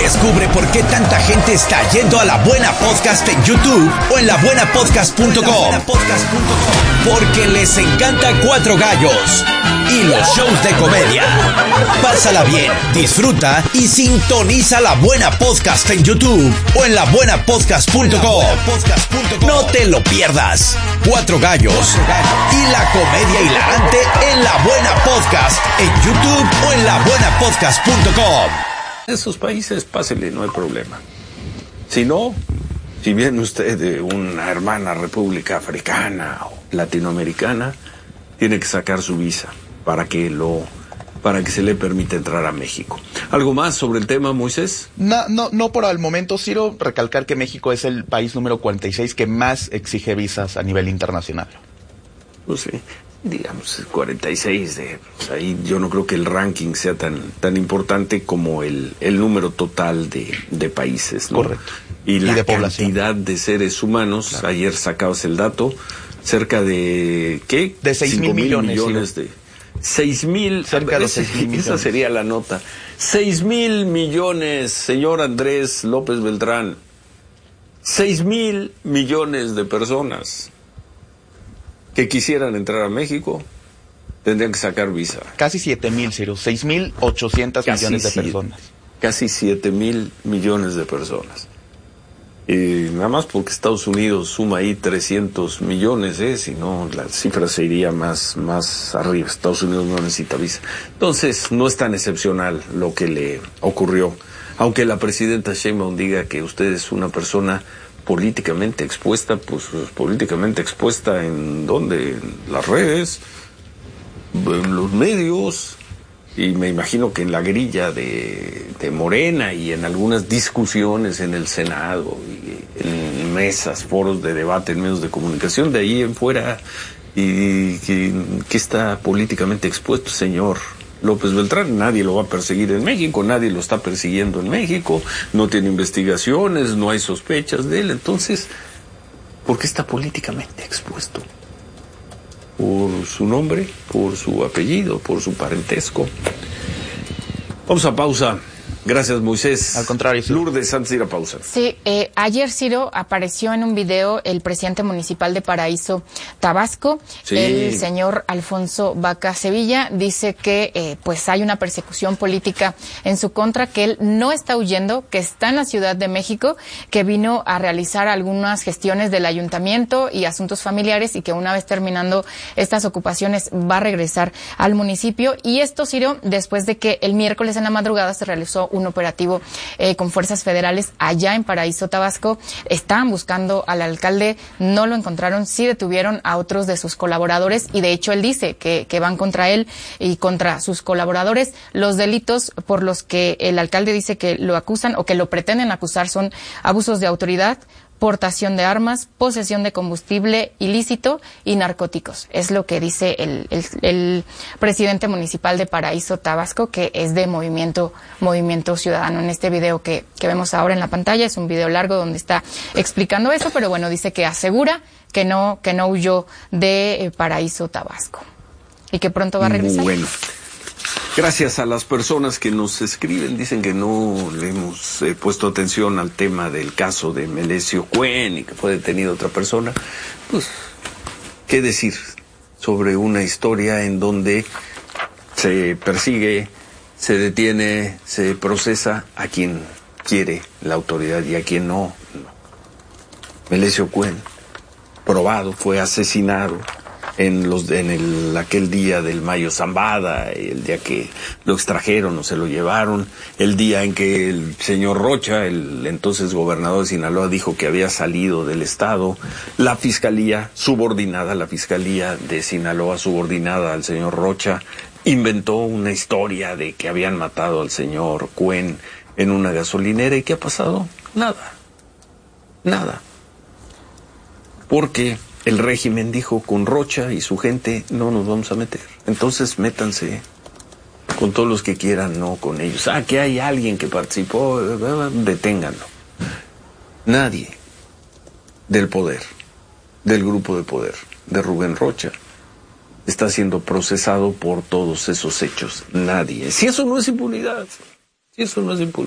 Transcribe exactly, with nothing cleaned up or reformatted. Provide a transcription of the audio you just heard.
Descubre por qué tanta gente está yendo a La Buena Podcast en YouTube o en la buena podcast punto com. Porque les encanta Cuatro Gallos y los shows de comedia. Pásala bien, disfruta y sintoniza La Buena Podcast en YouTube o en la buena podcast punto com. No te lo pierdas. Cuatro Gallos y la comedia hilarante en La Buena Podcast en YouTube o en la buena podcast punto com. En esos países, pásele, no hay problema. Si no, si viene usted de una hermana república africana o latinoamericana, tiene que sacar su visa para que lo, para que se le permita entrar a México. ¿Algo más sobre el tema, Moisés? No, no, no por el momento, Ciro. Recalcar que México es el país número cuarenta y seis que más exige visas a nivel internacional. Pues sí, digamos cuarenta y seis. De, pues ahí yo no creo que el ranking sea tan, tan importante como el, el número total de, de países, ¿no? Correcto. Y la y de cantidad de seres humanos, claro. Ayer sacabas el dato, cerca de, ¿qué? De seis mil millones. millones sí. de... Seis mil, cerca de seis mil millones. Esa sería la nota. Seis mil millones, señor Andrés López Beltrán. Seis mil millones de personas que quisieran entrar a México tendrían que sacar visa. Casi siete mil, Ciro. Seis mil ochocientos millones de personas. Casi siete mil millones de personas. Y nada más porque Estados Unidos suma ahí trescientos millones, ¿eh? Si no, la cifra se iría más, más arriba. Estados Unidos no necesita visa. Entonces, no es tan excepcional lo que le ocurrió. Aunque la presidenta Sheinbaum diga que usted es una persona políticamente expuesta, pues políticamente expuesta ¿en dónde? En las redes, en los medios, y me imagino que en la grilla de, de Morena y en algunas discusiones en el Senado y en mesas, foros de debate en medios de comunicación, de ahí en fuera, y que, que está políticamente expuesto, señor López Beltrán. Nadie lo va a perseguir en México, nadie lo está persiguiendo en México, no tiene investigaciones, no hay sospechas de él. Entonces, ¿por qué está políticamente expuesto? Por su nombre, por su apellido, por su parentesco. Vamos a pausa. Gracias, Moisés. Al contrario, Ciro. Lourdes, antes de ir a pausa. Sí, eh, ayer, Ciro, apareció en un video el presidente municipal de Paraíso, Tabasco, sí. El señor Alfonso Vaca Sevilla, dice que eh, pues hay una persecución política en su contra, que él no está huyendo, que está en la Ciudad de México, que vino a realizar algunas gestiones del ayuntamiento y asuntos familiares y que una vez terminando estas ocupaciones va a regresar al municipio. Y esto, Ciro, después de que el miércoles en la madrugada se realizó un operativo eh, con fuerzas federales allá en Paraíso, Tabasco. Estaban buscando al alcalde, no lo encontraron, sí detuvieron a otros de sus colaboradores y de hecho él dice que, que van contra él y contra sus colaboradores. Los delitos por los que el alcalde dice que lo acusan o que lo pretenden acusar son abusos de autoridad, portación de armas, posesión de combustible ilícito y narcóticos. Es lo que dice el, el, el presidente municipal de Paraíso, Tabasco, que es de Movimiento Movimiento Ciudadano. En este video que, que vemos ahora en la pantalla, es un video largo donde está explicando eso, pero bueno, dice que asegura que no, que no huyó de Paraíso, Tabasco y que pronto va a regresar. Bueno. Gracias a las personas que nos escriben, dicen que no le hemos eh, puesto atención al tema del caso de Melesio Cuen y que fue detenido otra persona. Pues, ¿qué decir sobre una historia en donde se persigue, se detiene, se procesa a quien quiere la autoridad y a quien no? no. Melesio Cuen, probado, fue asesinado en los en el aquel día del Mayo Zambada, el día que lo extrajeron o se lo llevaron, el día en que el señor Rocha, el entonces gobernador de Sinaloa, dijo que había salido del estado, la fiscalía subordinada, la fiscalía de Sinaloa subordinada al señor Rocha, inventó una historia de que habían matado al señor Cuen en una gasolinera. ¿Y qué ha pasado? Nada, nada, porque el régimen dijo, con Rocha y su gente no nos vamos a meter. Entonces métanse con todos los que quieran, no con ellos. Ah, que hay alguien que participó, deténganlo. Nadie del poder, del grupo de poder de Rubén Rocha, está siendo procesado por todos esos hechos. Nadie. Si eso no es impunidad, si eso no es impunidad.